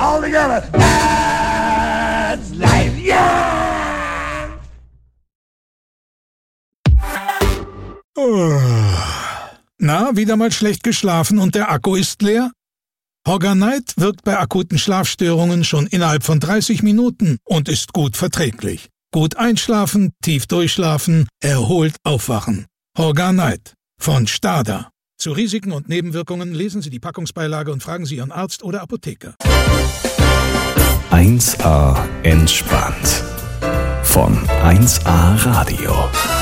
all together. That's life, yeah! Na, wieder mal schlecht geschlafen und der Akku ist leer? Horganite wirkt bei akuten Schlafstörungen schon innerhalb von 30 Minuten und ist gut verträglich. Gut einschlafen, tief durchschlafen, erholt aufwachen. Horganite von Stada. Zu Risiken und Nebenwirkungen lesen Sie die Packungsbeilage und fragen Sie Ihren Arzt oder Apotheker. 1A entspannt. Von 1A Radio.